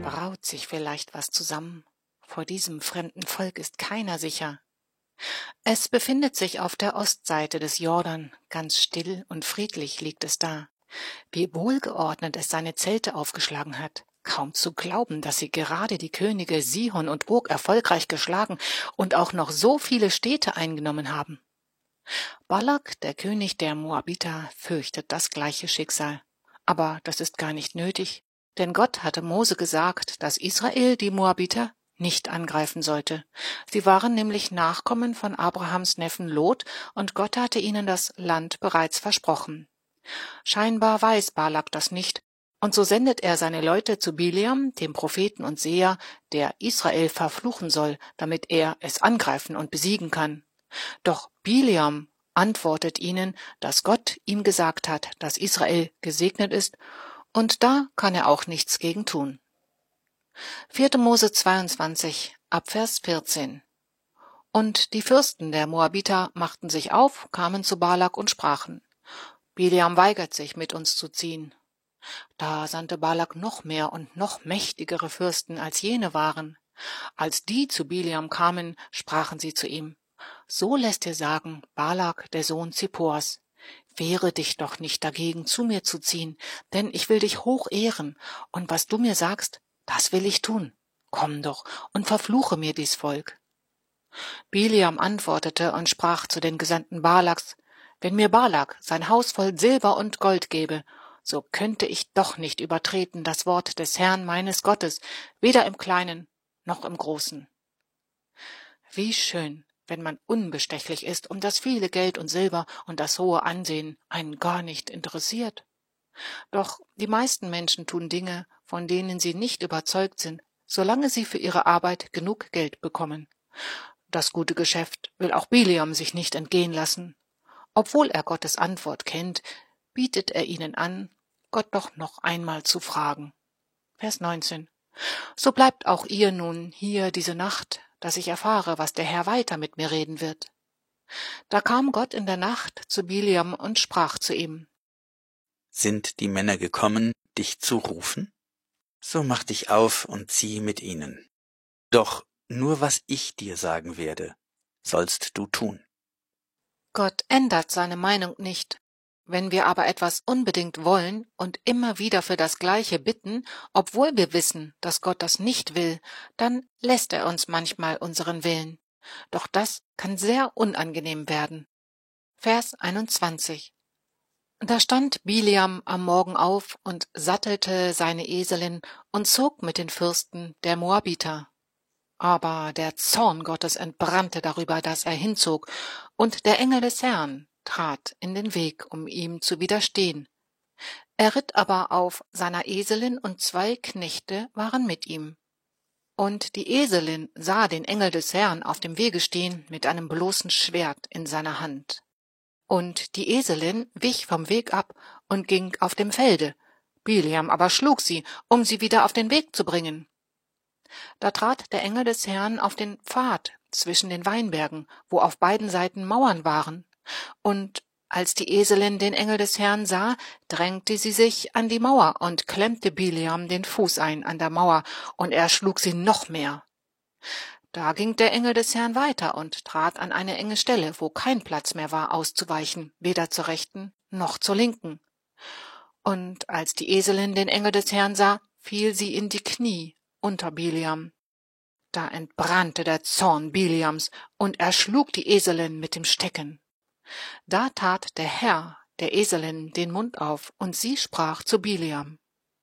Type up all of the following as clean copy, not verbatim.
braut sich vielleicht was zusammen. Vor diesem fremden Volk ist keiner sicher. Es befindet sich auf der Ostseite des Jordan, ganz still und friedlich liegt es da. Wie wohlgeordnet es seine Zelte aufgeschlagen hat. Kaum zu glauben, dass sie gerade die Könige Sihon und Og erfolgreich geschlagen und auch noch so viele Städte eingenommen haben. Balak, der König der Moabiter, fürchtet das gleiche Schicksal. Aber das ist gar nicht nötig, denn Gott hatte Mose gesagt, dass Israel die Moabiter nicht angreifen sollte. Sie waren nämlich Nachkommen von Abrahams Neffen Lot und Gott hatte ihnen das Land bereits versprochen. Scheinbar weiß Balak das nicht, und so sendet er seine Leute zu Bileam, dem Propheten und Seher, der Israel verfluchen soll, damit er es angreifen und besiegen kann. Doch Bileam antwortet ihnen, dass Gott ihm gesagt hat, dass Israel gesegnet ist, und da kann er auch nichts gegen tun. 4. Mose 22, Abvers 14. Und die Fürsten der Moabiter machten sich auf, kamen zu Balak und sprachen: Bileam weigert sich, mit uns zu ziehen. Da sandte Balak noch mehr und noch mächtigere Fürsten, als jene waren. Als die zu Bileam kamen, sprachen sie zu ihm: So lässt dir sagen, Balak, der Sohn Zippors: Wehre dich doch nicht dagegen, zu mir zu ziehen, denn ich will dich hoch ehren, und was du mir sagst, das will ich tun. Komm doch und verfluche mir dies Volk. Bileam antwortete und sprach zu den Gesandten Balaks: Wenn mir Balak sein Haus voll Silber und Gold gebe, so könnte ich doch nicht übertreten das Wort des Herrn meines Gottes, weder im Kleinen noch im Großen. Wie schön, wenn man unbestechlich ist und das viele Geld und Silber und das hohe Ansehen einen gar nicht interessiert. Doch die meisten Menschen tun Dinge, von denen sie nicht überzeugt sind, solange sie für ihre Arbeit genug Geld bekommen. Das gute Geschäft will auch Bileam sich nicht entgehen lassen. Obwohl er Gottes Antwort kennt, bietet er ihnen an, Gott doch noch einmal zu fragen. Vers 19. So bleibt auch ihr nun hier diese Nacht, dass ich erfahre, was der Herr weiter mit mir reden wird. Da kam Gott in der Nacht zu Bileam und sprach zu ihm: Sind die Männer gekommen, dich zu rufen? So mach dich auf und zieh mit ihnen. Doch nur was ich dir sagen werde, sollst du tun. Gott ändert seine Meinung nicht. Wenn wir aber etwas unbedingt wollen und immer wieder für das Gleiche bitten, obwohl wir wissen, dass Gott das nicht will, dann lässt er uns manchmal unseren Willen. Doch das kann sehr unangenehm werden. Vers 21. Da stand Bileam am Morgen auf und sattelte seine Eselin und zog mit den Fürsten der Moabiter. Aber der Zorn Gottes entbrannte darüber, dass er hinzog, und der Engel des Herrn trat in den Weg, um ihm zu widerstehen. Er ritt aber auf seiner Eselin, und 2 Knechte waren mit ihm. Und die Eselin sah den Engel des Herrn auf dem Wege stehen mit einem bloßen Schwert in seiner Hand. Und die Eselin wich vom Weg ab und ging auf dem Felde. Bileam aber schlug sie, um sie wieder auf den Weg zu bringen. Da trat der Engel des Herrn auf den Pfad zwischen den Weinbergen, wo auf beiden Seiten Mauern waren. Und als die Eselin den Engel des Herrn sah, drängte sie sich an die Mauer und klemmte Bileam den Fuß ein an der Mauer, und er schlug sie noch mehr. Da ging der Engel des Herrn weiter und trat an eine enge Stelle, wo kein Platz mehr war, auszuweichen, weder zur rechten noch zur linken. Und als die Eselin den Engel des Herrn sah, fiel sie in die Knie unter Bileam. Da entbrannte der Zorn Bileams, und er schlug die Eselin mit dem Stecken. Da tat der Herr der Eselin den Mund auf, und sie sprach zu Bileam: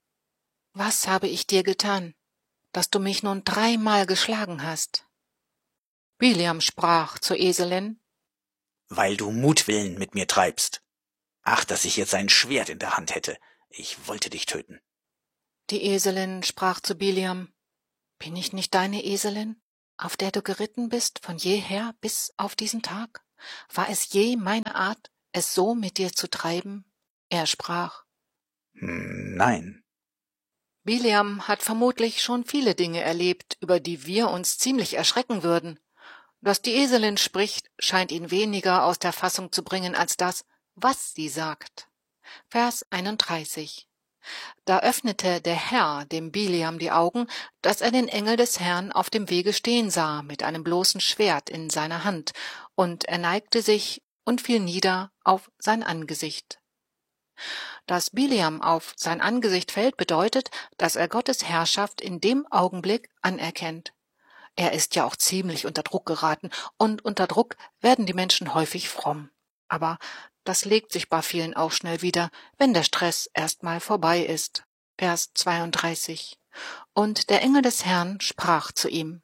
Was habe ich dir getan, dass du mich nun 3-mal geschlagen hast? Bileam sprach zur Eselin: Weil du Mutwillen mit mir treibst. Ach, dass ich jetzt ein Schwert in der Hand hätte. Ich wollte dich töten. Die Eselin sprach zu Bileam: Bin ich nicht deine Eselin, auf der du geritten bist von jeher bis auf diesen Tag? War es je meine Art, es so mit dir zu treiben? Er sprach: Nein. Bileam hat vermutlich schon viele Dinge erlebt, über die wir uns ziemlich erschrecken würden. Dass die Eselin spricht, scheint ihn weniger aus der Fassung zu bringen als das, was sie sagt. Vers 31. Da öffnete der Herr dem Bileam die Augen, dass er den Engel des Herrn auf dem Wege stehen sah, mit einem bloßen Schwert in seiner Hand, und er neigte sich und fiel nieder auf sein Angesicht. Dass Bileam auf sein Angesicht fällt, bedeutet, dass er Gottes Herrschaft in dem Augenblick anerkennt. Er ist ja auch ziemlich unter Druck geraten, und unter Druck werden die Menschen häufig fromm. Aber das legt sich bei vielen auch schnell wieder, wenn der Stress erstmal vorbei ist. Vers 32. Und der Engel des Herrn sprach zu ihm: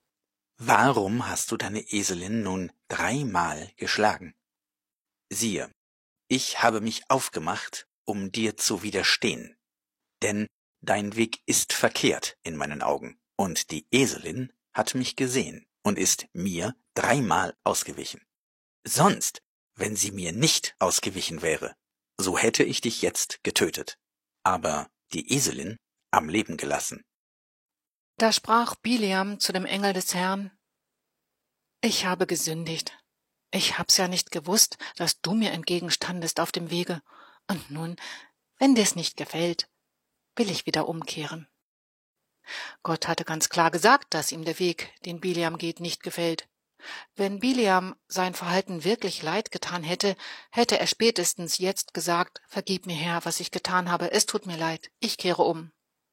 Warum hast du deine Eselin nun 3-mal geschlagen? Siehe, ich habe mich aufgemacht, um dir zu widerstehen. Denn dein Weg ist verkehrt in meinen Augen, und die Eselin hat mich gesehen und ist mir 3-mal ausgewichen. Sonst, wenn sie mir nicht ausgewichen wäre, so hätte ich dich jetzt getötet, aber die Eselin am Leben gelassen. Da sprach Bileam zu dem Engel des Herrn: Ich habe gesündigt. Ich hab's ja nicht gewusst, dass du mir entgegenstandest auf dem Wege. Und nun, wenn dir's nicht gefällt, will ich wieder umkehren. Gott hatte ganz klar gesagt, dass ihm der Weg, den Bileam geht, nicht gefällt. Wenn Bileam sein Verhalten wirklich leid getan hätte, hätte er spätestens jetzt gesagt: Vergib mir, Herr, was ich getan habe, es tut mir leid, ich kehre um.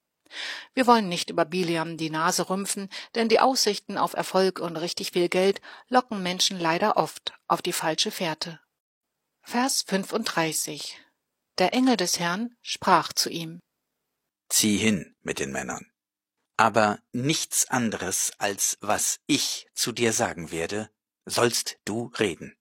Wir wollen nicht über Bileam die Nase rümpfen, denn die Aussichten auf Erfolg und richtig viel Geld locken Menschen leider oft auf die falsche Fährte. Vers 35. Der Engel des Herrn sprach zu ihm: Zieh hin mit den Männern. Aber nichts anderes, als was ich zu dir sagen werde, sollst du reden.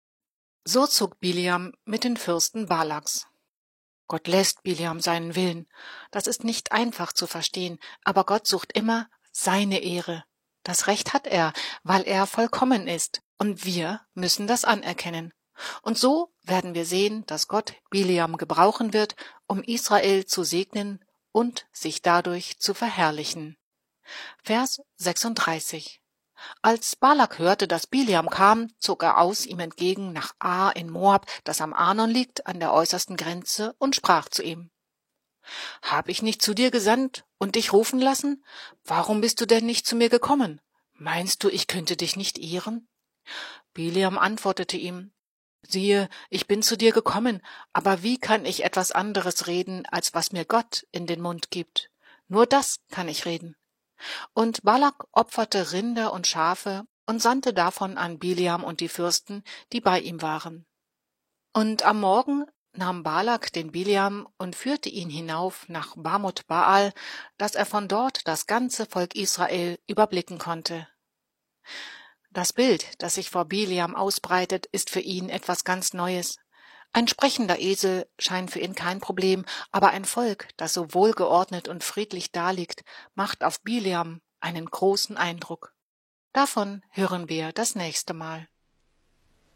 So zog Bileam mit den Fürsten Balaks. Gott lässt Bileam seinen Willen. Das ist nicht einfach zu verstehen, aber Gott sucht immer seine Ehre. Das Recht hat er, weil er vollkommen ist, und wir müssen das anerkennen. Und so werden wir sehen, dass Gott Bileam gebrauchen wird, um Israel zu segnen und sich dadurch zu verherrlichen. Vers 36. Als Balak hörte, dass Bileam kam, zog er aus ihm entgegen nach Ar in Moab, das am Arnon liegt, an der äußersten Grenze, und sprach zu ihm: Hab ich nicht zu dir gesandt und dich rufen lassen? Warum bist du denn nicht zu mir gekommen? Meinst du, ich könnte dich nicht ehren? Bileam antwortete ihm: Siehe, ich bin zu dir gekommen, aber wie kann ich etwas anderes reden, als was mir Gott in den Mund gibt? Nur das kann ich reden. Und Balak opferte Rinder und Schafe und sandte davon an Bileam und die Fürsten, die bei ihm waren. Und am Morgen nahm Balak den Bileam und führte ihn hinauf nach Bamot Baal, dass er von dort das ganze Volk Israel überblicken konnte. Das Bild, das sich vor Bileam ausbreitet, ist für ihn etwas ganz Neues. Ein sprechender Esel scheint für ihn kein Problem, aber ein Volk, das so wohlgeordnet und friedlich daliegt, macht auf Bileam einen großen Eindruck. Davon hören wir das nächste Mal.